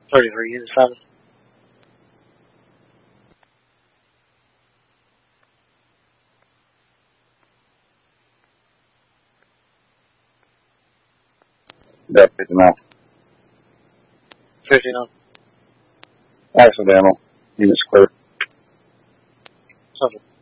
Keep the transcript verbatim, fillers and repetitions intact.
thirty-three, unit seven. That fifty-nine. fifty-nine. Accidental. Units clear. Seven.